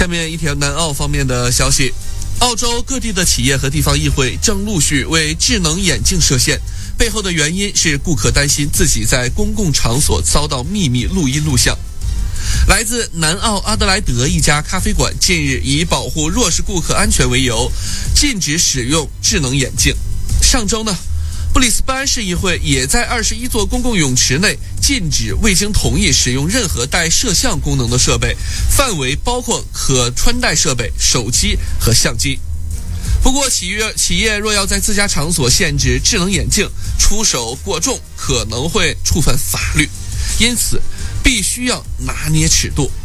下面一条南澳方面的消息，澳洲各地的企业和地方议会正陆续为智能眼镜设限，背后的原因是顾客担心自己在公共场所遭到秘密录音录像。来自南澳阿德莱德一家咖啡馆近日以保护弱势顾客安全为由，禁止使用智能眼镜。上周呢，布里斯班市议会也在21座公共泳池内禁止未经同意使用任何带摄像功能的设备，范围包括可穿戴设备、手机和相机。不过企业若要在自家场所限制智能眼镜，出手过重可能会触犯法律，因此必须要拿捏尺度。